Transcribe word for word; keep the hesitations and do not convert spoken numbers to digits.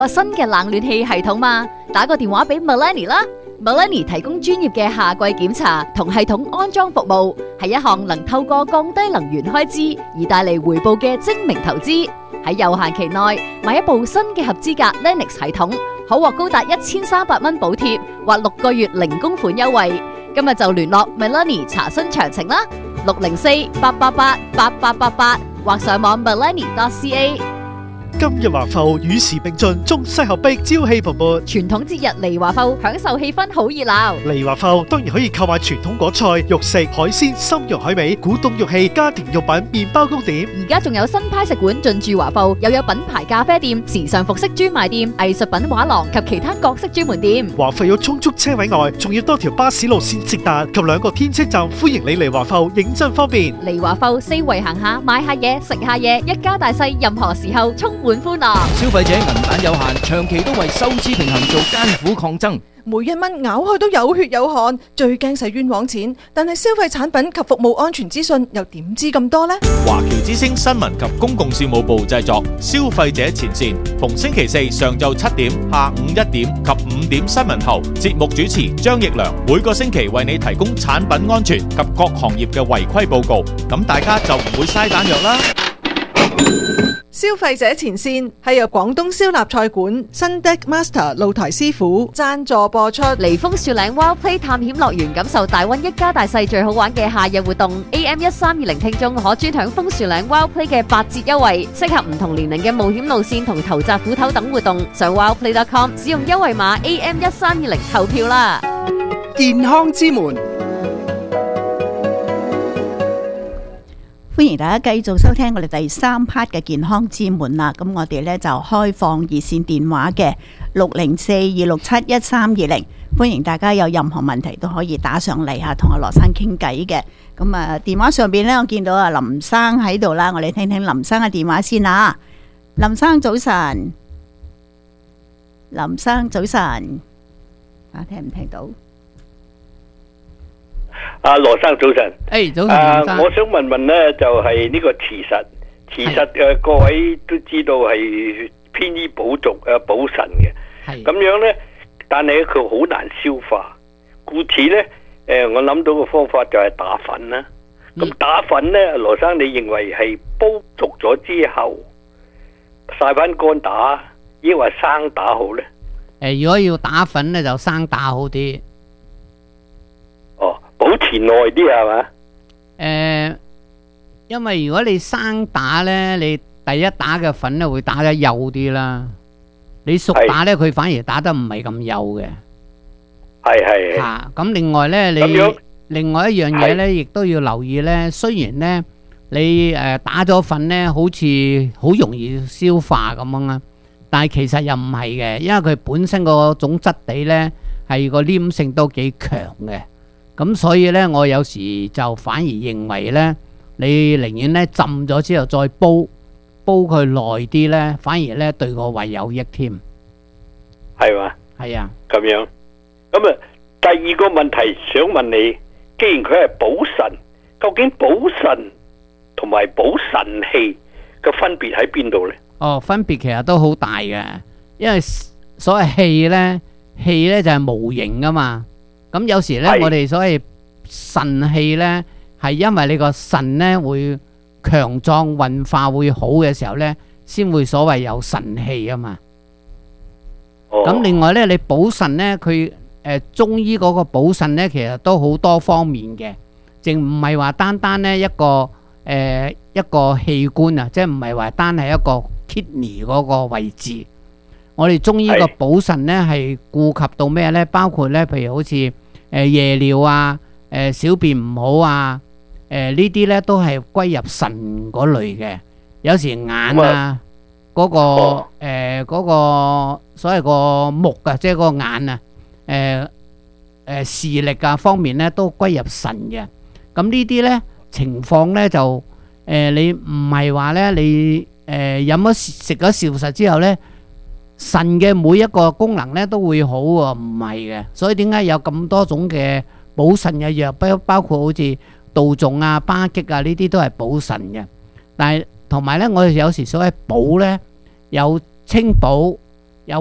個新嘅冷暖氣系統嘛，打個電話俾 Melanie 啦。Melanie 提供專業嘅夏季檢查同系統安裝服務，係一項能透過降低能源開支而帶嚟回報嘅精明投資。喺有限期內買一部新嘅合資格 Lennox 系統，可獲高達一千三百蚊補貼或六個月零供款優惠。今日就聯絡 Melanie 查詢詳情啦，六零四八八八八八八八或上網 melanie dot c a。 今日華埠與時並進，中西合璧，朝氣蓬勃。 傳統節日嚟華埠，享受氣氛好熱鬧。 嚟華埠當然可以購買傳統果菜、肉食、海鮮、參肉海味、古董玉器、家庭用品、麵包糕點。 而家仲有新派食館進駐華埠，又有品牌咖啡店、時尚服飾專賣店、藝術品畫廊及其他各式專門店。 華埠有充足車位外，仲要多條巴士路線直達及兩個天車站，歡迎你嚟華埠，認真方便。 嚟華埠四圍行下，買下嘢，食下嘢，一家大細任何時候充滿歡樂。 消費者銀彈有限，長期都為收支平衡做艱苦抗爭。 每一蚊咬開都有血有汗，最驚使冤枉錢。但係消費產品及服務安全資訊又點知咁多呢？ 華僑之聲新聞及公共事務部製作，消費者前線，逢星期四上晝七點、下午一點及五點新聞後，節目主持張奕良每個星期為你提供產品安全及各行業嘅違規報告，咁大家就唔會嘥彈藥啦。 消費者前線係由廣東燒臘菜館新 Deck Master 露台師傅贊助播出。 嚟楓樹嶺 Wild Play 探險樂園，感受大溫一家大細最好玩嘅夏日活動。A M 一三二零聽眾可專享楓樹嶺 Wild Play 嘅八折優惠，適合唔同年齡嘅冒險路線同投擲斧頭等活動。上 wildplay dot com 使用優惠碼 A M 一三二零投票啦！ 健康之門。歡迎大家繼續收聽我哋第三 part 嘅健康之門啦。咁我哋呢就開放熱線電話嘅六零四二六七一三二零，歡迎大家有任何問題都可以打上嚟吓，同阿羅生傾偈嘅。咁啊，電話上邊呢，我見到阿林生喺度啦，我哋聽聽林生嘅電話先啦。林生早晨，林生早晨，啊聽唔聽到？ 阿羅生早晨， 誒早晨， 誒，我想問問咧，就係呢個磁實，磁實誒，各位都知道係偏醫補足誒補腎嘅，係咁樣咧，但係佢好難消化，故此咧，誒，我諗到個方法就係打粉啦。咁打粉咧，羅生你認為係煲熟咗之後曬翻乾打，抑或生打好咧？ 誒，如果要打粉咧，就生打好啲。 保存耐啲係嘛？ 誒，因為如果你生打咧，你第一打嘅粉咧會打得幼啲啦。你熟打咧，佢反而打得唔係咁幼嘅。 係係。 嚇！咁另外咧，你另外一樣嘢咧，亦都要留意咧。雖然咧，你誒打咗粉咧，好似好容易消化咁樣啊，但係其實又唔係嘅，因為佢本身個種質地咧係個黏性都幾強嘅。咁所以咧，我有時就反而認為咧，你寧願咧浸咗之後再煲，煲佢耐啲咧，反而咧對個胃有益添。 係嘛？ 係啊。 咁樣。咁啊，第二個問題想問你，既然佢係補腎，究竟補腎同埋補腎氣嘅分別喺邊度咧？ 哦，分別其實都好大嘅，因為所謂氣咧，氣咧就係無形噶嘛。咁有時咧，我哋所謂腎氣咧，係因為你個腎咧會強壯運化會好嘅時候咧，先會所謂有腎氣啊嘛。咁另外咧，你補腎咧，佢誒中醫嗰個補腎咧，其實都好多方面嘅，淨唔係話單單咧一個誒一個器官啊，即係唔係話單係一個 kidney 嗰個位置。我哋中醫個補腎咧係顧及到咩咧？包括咧，譬如好似誒夜尿啊、誒小便唔好啊、誒呢啲咧都係歸入腎嗰類嘅。有時眼啊，嗰個誒嗰個所謂個目啊，即係個眼啊，誒誒視力啊方面咧都歸入腎嘅。咁呢啲咧情況咧就誒你唔係話咧你誒飲咗食咗少實之後咧，腎嘅每一個功能咧都會好喎，唔係嘅。所以點解有咁多種嘅補腎嘅藥，包包括好似杜仲啊、巴戟啊呢啲都係補腎嘅。但係同埋咧，我哋有時所謂補咧，有清補、